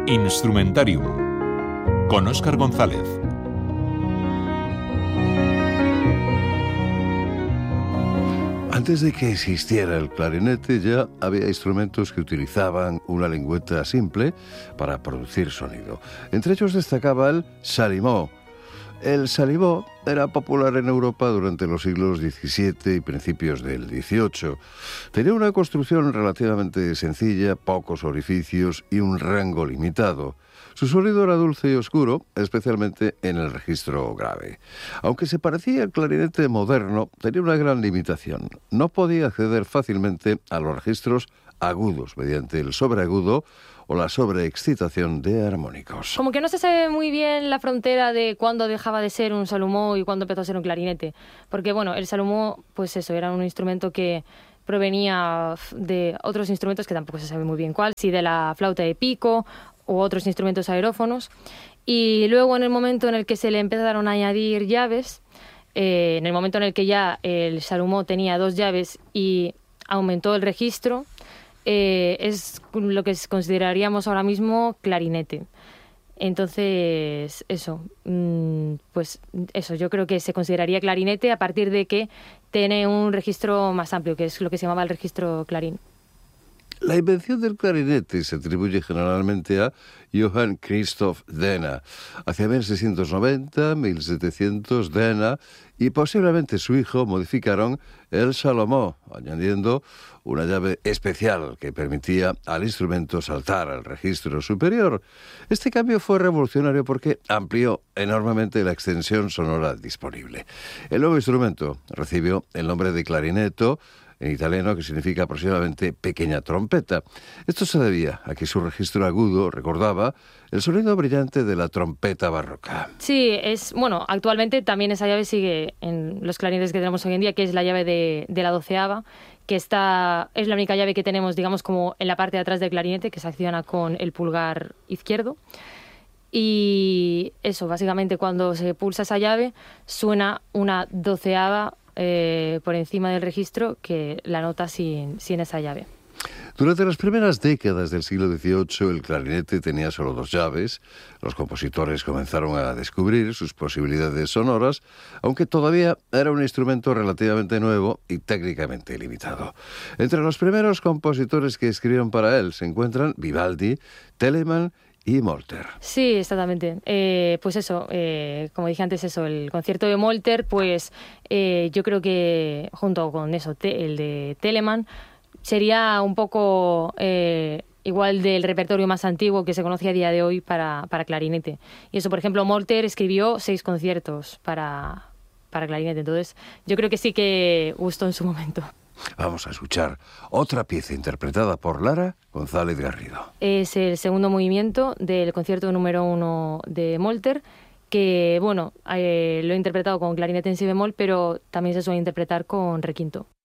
Instrumentarium con Óscar González. Antes de que existiera el clarinete ya había instrumentos que utilizaban una lengüeta simple para producir sonido. Entre ellos destacaba el chalumeau. El chalumeau era popular en Europa durante los siglos XVII y principios del XVIII. Tenía una construcción relativamente sencilla, pocos orificios y un rango limitado. Su sonido era dulce y oscuro, especialmente en el registro grave. Aunque se parecía al clarinete moderno, tenía una gran limitación. No podía acceder fácilmente a los registros agudos mediante el sobreagudo o la sobreexcitación de armónicos. Como que no se sabe muy bien la frontera de cuándo dejaba de ser un chalumeau y cuándo empezó a ser un clarinete. Porque, bueno, el chalumeau, pues eso, era un instrumento que provenía de otros instrumentos que tampoco se sabe muy bien cuál, si de la flauta de pico u otros instrumentos aerófonos. Y luego, en el momento en el que se le empezaron a añadir llaves, en el momento en el que ya el chalumeau tenía 2 llaves y aumentó el registro, es lo que consideraríamos ahora mismo clarinete. Entonces, pues eso, yo creo que se consideraría clarinete a partir de que tiene un registro más amplio, que es lo que se llamaba el registro clarín. La invención del clarinete se atribuye generalmente a Johann Christoph Denner. Hacia 1690, 1700, Denner y posiblemente su hijo modificaron el chalumeau, añadiendo una llave especial que permitía al instrumento saltar al registro superior. Este cambio fue revolucionario porque amplió enormemente la extensión sonora disponible. El nuevo instrumento recibió el nombre de clarinetto, en italiano, que significa aproximadamente pequeña trompeta. Esto se debía a que su registro agudo recordaba el sonido brillante de la trompeta barroca. Sí, actualmente también esa llave sigue en los clarinetes que tenemos hoy en día, que es la llave de la 12ª, que es la única llave que tenemos, digamos, como en la parte de atrás del clarinete, que se acciona con el pulgar izquierdo. Y eso, básicamente, cuando se pulsa esa llave, suena una 12ª por encima del registro, que la nota sin esa llave. Durante las primeras décadas del siglo XVIII, el clarinete tenía solo 2 llaves. Los compositores comenzaron a descubrir sus posibilidades sonoras, aunque todavía era un instrumento relativamente nuevo y técnicamente limitado. Entre los primeros compositores que escribieron para él se encuentran Vivaldi, Telemann y Molter. Sí, exactamente. Pues eso, como dije antes, el concierto de Molter, pues yo creo que junto con eso, el de Telemann, sería un poco igual del repertorio más antiguo que se conoce a día de hoy para clarinete. Y eso, por ejemplo, Molter escribió 6 conciertos para clarinete. Entonces, yo creo que sí que gustó en su momento. Vamos a escuchar otra pieza interpretada por Lara González Garrido. Es el segundo movimiento del concierto número 1 de Molter, que, lo he interpretado con clarinete en si bemol, pero también se suele interpretar con requinto.